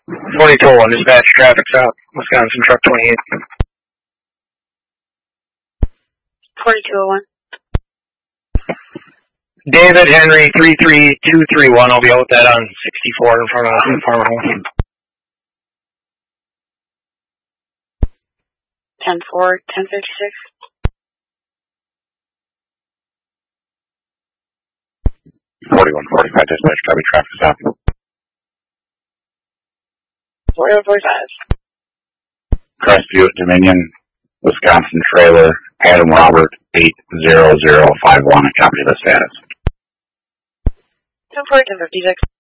4201, dispatch traffic stop, Wisconsin truck 28. 4201. David Henry 33231. I'll be out with that on 64 in front of the farmhouse. 10-4, 1056. (4145) dispatch, copy traffic stop. 4145. Crestview at Dominion, Wisconsin trailer, Adam Robert 80051. Copy the status. 10-4, 1056.